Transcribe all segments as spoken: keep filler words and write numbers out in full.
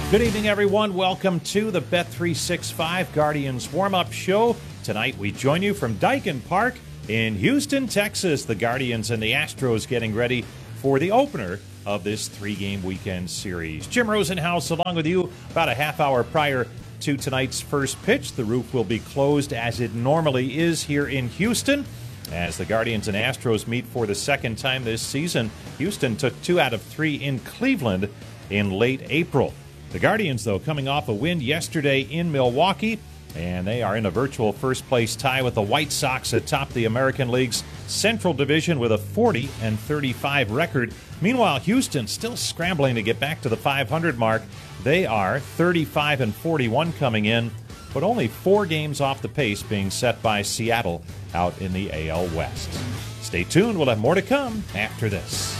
Good evening, everyone. Welcome to the Bet three sixty-five Guardians warm-up show. Tonight, we join you from Daikin Park in Houston, Texas. The Guardians and the Astros getting ready for the opener of this three-game weekend series. Jim Rosenhaus along with you about a half hour prior to tonight's first pitch. The roof will be closed as it normally is here in Houston. As the Guardians and Astros meet for the second time this season, Houston took two out of three in Cleveland in late April. The Guardians, though, coming off a win yesterday in Milwaukee, and they are in a virtual first-place tie with the White Sox atop the American League's Central Division with a forty and thirty-five record. Meanwhile, Houston still scrambling to get back to the five hundred mark. They are thirty-five and forty-one coming in, but only four games off the pace being set by Seattle out in the A L West. Stay tuned. We'll have more to come after this.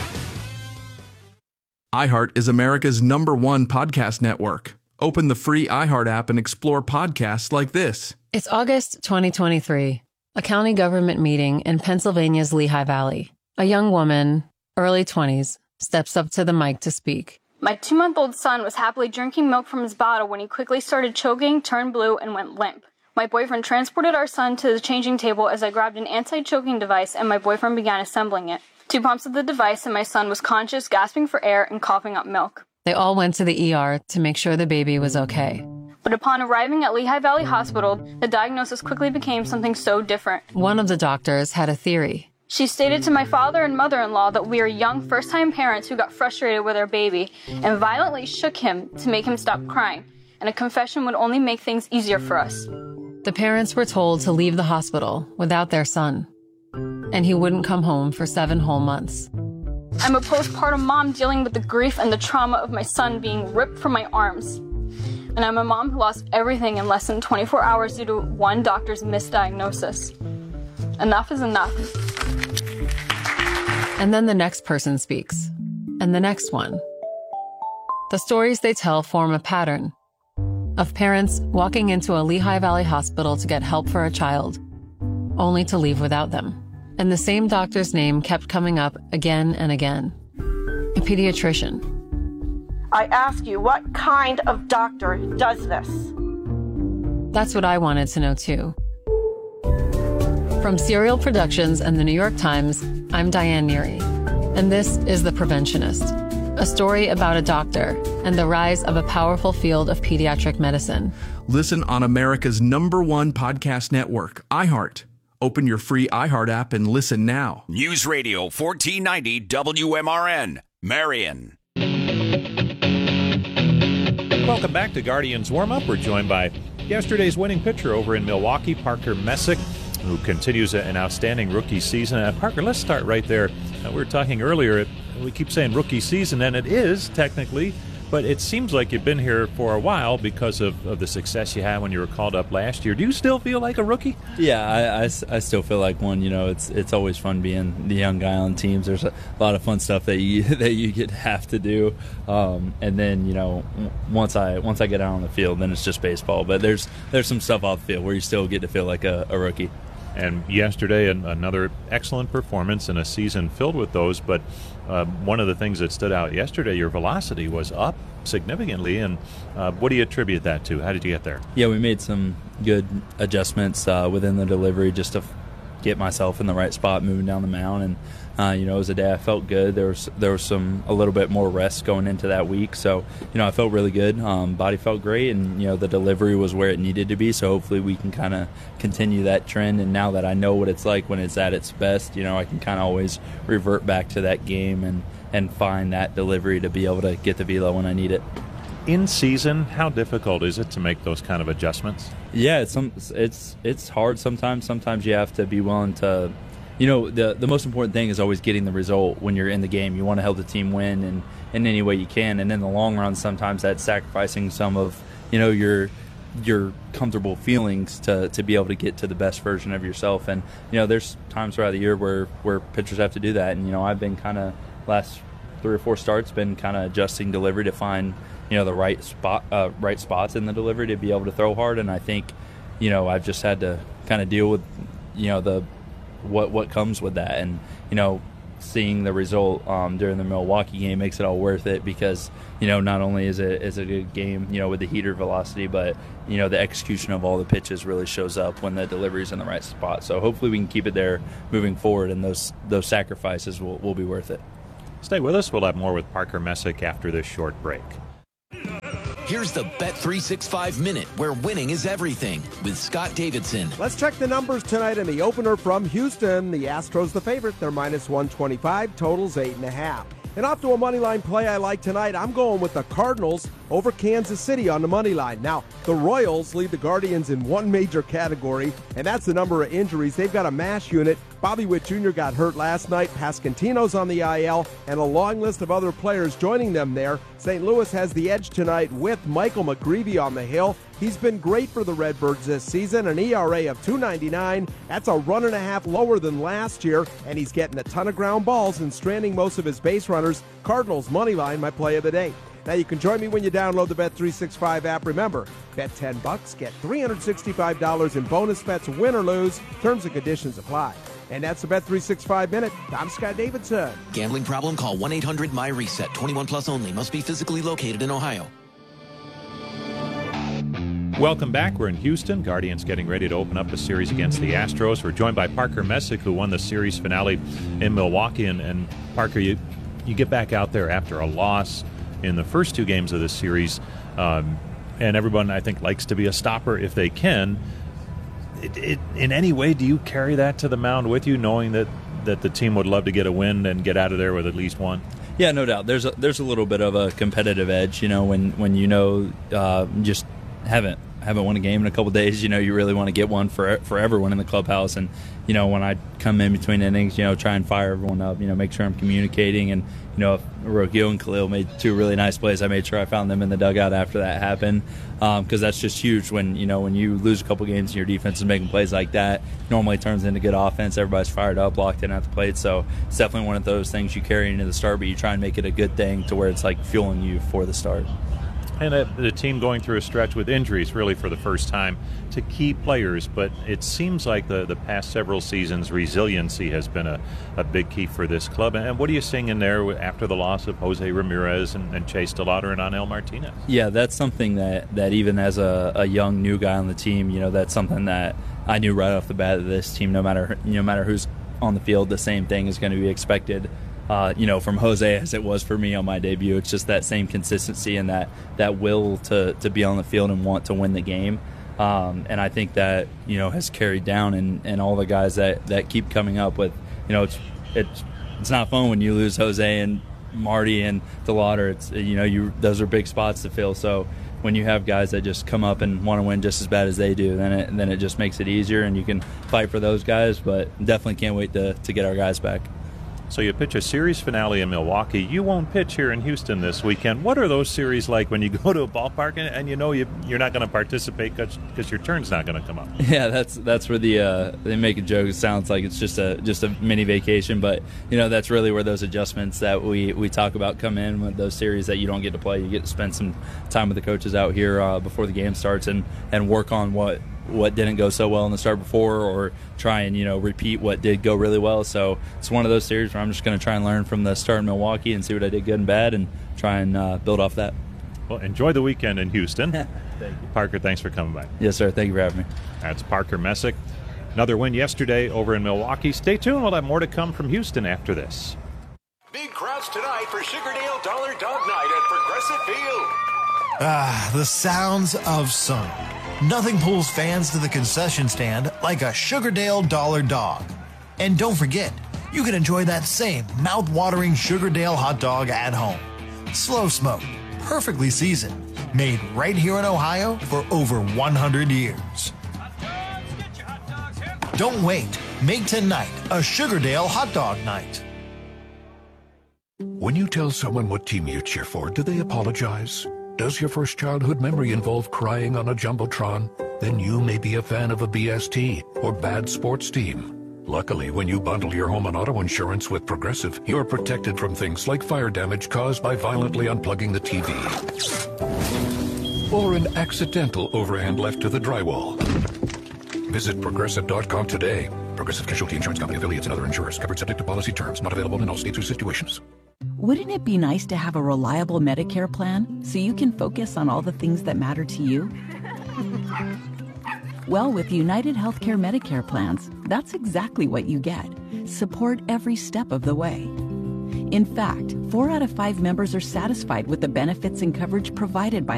iHeart is America's number one podcast network. Open the free iHeart app and explore podcasts like this. It's August twenty twenty-three, a county government meeting in Pennsylvania's Lehigh Valley. A young woman, early twenties, steps up to the mic to speak. My two-month-old son was happily drinking milk from his bottle when he quickly started choking, turned blue, and went limp. My boyfriend transported our son to the changing table as I grabbed an anti-choking device and my boyfriend began assembling it. Two pumps of the device and my son was conscious, gasping for air and coughing up milk. They all went to the E R to make sure the baby was okay. But upon arriving at Lehigh Valley Hospital, the diagnosis quickly became something so different. One of the doctors had a theory. She stated to my father and mother-in-law that we are young first-time parents who got frustrated with our baby and violently shook him to make him stop crying, and a confession would only make things easier for us. The parents were told to leave the hospital without their son, and he wouldn't come home for seven whole months. I'm a postpartum mom dealing with the grief and the trauma of my son being ripped from my arms. And I'm a mom who lost everything in less than twenty-four hours due to one doctor's misdiagnosis. Enough is enough. And then the next person speaks, and the next one. The stories they tell form a pattern of parents walking into a Lehigh Valley hospital to get help for a child, only to leave without them. And the same doctor's name kept coming up again and again. A pediatrician. I ask you, what kind of doctor does this? That's what I wanted to know too. From Serial Productions and the New York Times, I'm Diane Neary, and this is The Preventionist, a story about a doctor and the rise of a powerful field of pediatric medicine. Listen on America's number one podcast network, iHeart. Open your free iHeart app and listen now. News Radio fourteen ninety W M R N, Marion. Welcome back to Guardians Warm-Up. We're joined by yesterday's winning pitcher over in Milwaukee, Parker Messick, who continues an outstanding rookie season. Uh, Parker, let's start right there. Uh, we were talking earlier, we keep saying rookie season, and it is technically, but it seems like you've been here for a while because of, of the success you had when you were called up last year. Do you still feel like a rookie? Yeah, I, I, I still feel like one. You know, it's it's always fun being the young guy on teams. There's a lot of fun stuff that you that you get have to do, um, and then you know once I once I get out on the field, then it's just baseball. But there's there's some stuff off the field where you still get to feel like a, a rookie. And yesterday, another excellent performance in a season filled with those. But uh, one of the things that stood out yesterday, your velocity was up significantly. And uh, what do you attribute that to? How did you get there? Yeah, we made some good adjustments uh, within the delivery just to f- get myself in the right spot moving down the mound. And, uh, you know, it was a day I felt good. There was there was some a little bit more rest going into that week. So, you know, I felt really good. Um, body felt great. And, you know, the delivery was where it needed to be. So hopefully we can kind of continue that trend. And now that I know what it's like when it's at its best, you know, I can kind of always revert back to that game and, and find that delivery to be able to get the velo when I need it. In season, how difficult is it to make those kind of adjustments? Yeah, it's some, it's it's hard sometimes. Sometimes you have to be willing to, you know, the the most important thing is always getting the result when you're in the game. You want to help the team win in, in any way you can. And in the long run, sometimes that's sacrificing some of, you know, your your comfortable feelings to, to be able to get to the best version of yourself. And, you know, there's times throughout the year where, where pitchers have to do that. And, you know, I've been kind of last three or four starts been kind of adjusting delivery to find, you know, the right spot, uh, right spots in the delivery to be able to throw hard. And I think, you know, I've just had to kind of deal with, you know, the what what comes with that. And, you know, seeing the result um, during the Milwaukee game makes it all worth it, because you know not only is it is a good game, you know, with the heater velocity, but you know the execution of all the pitches really shows up when the delivery's in the right spot. So hopefully we can keep it there moving forward, and those those sacrifices will, will be worth it. Stay with us. We'll have more with Parker Messick after this short break. Here's the Bet three sixty-five Minute, where winning is everything, with Scott Davidson. Let's check the numbers tonight in the opener from Houston. The Astros the favorite. They're minus one twenty-five, totals eight and a half. And off to a money line play I like tonight. I'm going with the Cardinals over Kansas City on the money line. Now, the Royals lead the Guardians in one major category, and that's the number of injuries. They've got a MASH unit. Bobby Witt Junior got hurt last night. Pascantino's on the I L, and a long list of other players joining them there. Saint Louis has the edge tonight with Michael McGreevy on the hill. He's been great for the Redbirds this season, an E R A of two ninety-nine. That's a run and a half lower than last year, and he's getting a ton of ground balls and stranding most of his base runners. Cardinals money line, my play of the day. Now you can join me when you download the Bet three sixty-five app. Remember, bet ten bucks, get three hundred sixty-five dollars in bonus bets, win or lose. Terms and conditions apply. And that's the Bet three sixty-five Minute. I'm Scott Davidson. Gambling problem? Call one eight hundred M Y reset. twenty-one plus only. Must be physically located in Ohio. Welcome back. We're in Houston. Guardians getting ready to open up a series against the Astros. We're joined by Parker Messick, who won the series finale in Milwaukee. And, and Parker, you, you get back out there after a loss in the first two games of this series. Um, and everyone, I think, likes to be a stopper if they can. It, it, in any way, do you carry that to the mound with you, knowing that, that the team would love to get a win and get out of there with at least one? Yeah, no doubt. There's a, there's a little bit of a competitive edge, you know, when, when you know uh, just haven't haven't won a game in a couple days. You know, you really want to get one for for everyone in the clubhouse. And you know, when I come in between innings, you know, try and fire everyone up. You know, make sure I'm communicating. And you know, if Rogio and Khalil made two really nice plays, I made sure I found them in the dugout after that happened, because um, that's just huge. When you know when you lose a couple games and your defense is making plays like that, normally turns into good offense. Everybody's fired up, locked in at the plate. So it's definitely one of those things you carry into the start, but you try and make it a good thing to where it's like fueling you for the start. And a, the team going through a stretch with injuries really for the first time to key players, but it seems like the, the past several seasons resiliency has been a, a big key for this club. And what are you seeing in there after the loss of Jose Ramirez and, and Chase DeLauder and Anel Martinez? Yeah, that's something that, that even as a, a young new guy on the team, you know, that's something that I knew right off the bat that this team, no matter no matter who's on the field, the same thing is going to be expected. Uh, you know, from Jose as it was for me on my debut. It's just that same consistency and that, that will to, to be on the field and want to win the game. Um, and I think that, you know, has carried down and, and all the guys that, that keep coming up with, you know, it's it's it's not fun when you lose Jose and Marty and DeLauder. It's, you know, you those are big spots to fill. So when you have guys that just come up and want to win just as bad as they do, then it, then it just makes it easier and you can fight for those guys. But definitely can't wait to, to get our guys back. So you pitch a series finale in Milwaukee. You won't pitch here in Houston this weekend. What are those series like when you go to a ballpark and, and you know you, you're not going to participate because your turn's not going to come up? Yeah, that's that's where the uh, they make a joke. It sounds like it's just a just a mini vacation, but you know that's really where those adjustments that we, we talk about come in with those series that you don't get to play. You get to spend some time with the coaches out here uh, before the game starts and, and work on what. what didn't go so well in the start before, or try and, you know, repeat what did go really well. So it's one of those series where I'm just going to try and learn from the start in Milwaukee and see what I did good and bad and try and uh, build off that. Well, enjoy the weekend in Houston. Thank you. Parker, thanks for coming by. Yes, sir. Thank you for having me. That's Parker Messick. Another win yesterday over in Milwaukee. Stay tuned. We'll have more to come from Houston after this. Big crowds tonight for Sugardale Dollar Dog Night at Progressive Field. Ah, the sounds of summer. Nothing pulls fans to the concession stand like a Sugardale Dollar Dog. And don't forget, you can enjoy that same mouth-watering Sugardale hot dog at home. Slow smoked, perfectly seasoned, made right here in Ohio for over one hundred years. Don't wait. Make tonight a Sugardale hot dog night. When you tell someone what team you cheer for, do they apologize? Does your first childhood memory involve crying on a Jumbotron? Then you may be a fan of a B S T or bad sports team. Luckily, when you bundle your home and auto insurance with Progressive, you're protected from things like fire damage caused by violently unplugging the T V. Or an accidental overhand left to the drywall. Visit Progressive dot com today. Progressive Casualty Insurance Company affiliates and other insurers. Covered subject to policy terms. Not available in all states or situations. Wouldn't it be nice to have a reliable Medicare plan so you can focus on all the things that matter to you? Well, with United Healthcare Medicare plans, that's exactly what you get. Support every step of the way. In fact, four out of five members are satisfied with the benefits and coverage provided by